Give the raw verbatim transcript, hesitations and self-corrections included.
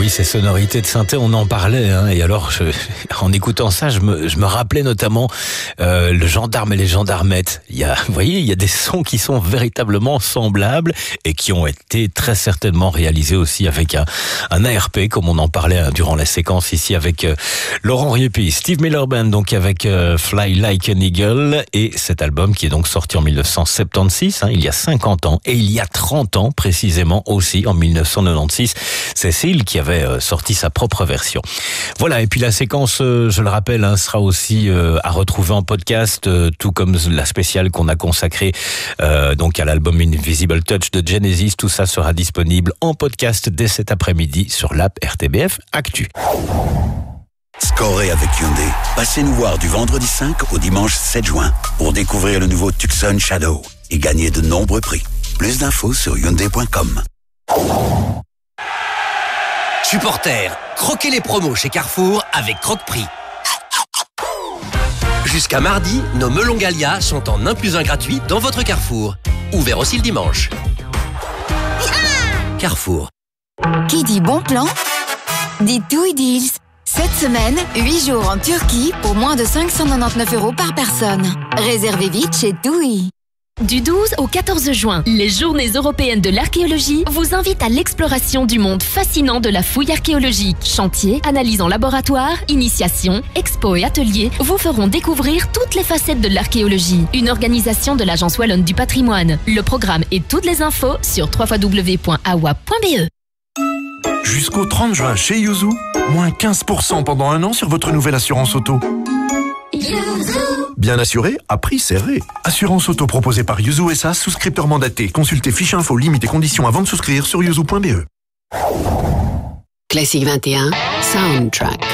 oui, ces sonorités de synthé, on en parlait, hein, et alors, je, en écoutant ça, je me, je me rappelais notamment euh, le gendarme et les gendarmettes. Il y a, vous voyez, il y a des sons qui sont véritablement semblables et qui ont été très certainement réalisés aussi avec un, un A R P, comme on en parlait hein, durant la séquence ici avec euh, Laurent Riepi, Steve Miller Band, donc avec euh, Fly Like an Eagle, et cet album qui est donc sorti en dix-neuf cent soixante-seize, hein, il y a cinquante ans, et il y a trente ans précisément aussi, en dix-neuf cent quatre-vingt-seize, c'est Seal qui avait euh, sorti sa propre version. Voilà, et puis la séquence, euh, je le rappelle, hein, sera aussi euh, à retrouver en podcast, euh, tout comme la spéciale qu'on a consacrée euh, donc à l'album Invisible Touch de Genesis. Tout ça sera disponible en podcast dès cet après-midi sur l'app R T B F Actu. Scorez avec Hyundai. Passez nous voir du vendredi cinq au dimanche sept juin pour découvrir le nouveau Tucson Shadow et gagner de nombreux prix. Plus d'infos sur hyundai point com. Supporters, croquez les promos chez Carrefour avec Croque-Prix. Jusqu'à mardi, nos melons Gallia sont en un plus un gratuit dans votre Carrefour. Ouvert aussi le dimanche. Carrefour. Qui dit bon plan dit TUI Deals. Cette semaine, huit jours en Turquie pour moins de cinq cent quatre-vingt-dix-neuf euros par personne. Réservez vite chez TUI. Du douze au quatorze juin, les Journées européennes de l'archéologie vous invitent à l'exploration du monde fascinant de la fouille archéologique. Chantiers, analyses en laboratoire, initiation, expos et ateliers vous feront découvrir toutes les facettes de l'archéologie. Une organisation de l'Agence Wallonne du patrimoine. Le programme et toutes les infos sur w w w point a w a point b e. Jusqu'au trente juin chez Yuzu, moins quinze pour cent pendant un an sur votre nouvelle assurance auto. Bien assuré, à prix serré. Assurance auto proposée par Yuzu S A, souscripteur mandaté. Consultez fiche info, limites et conditions avant de souscrire sur yuzu point b e. Classique vingt et un, Soundtrack.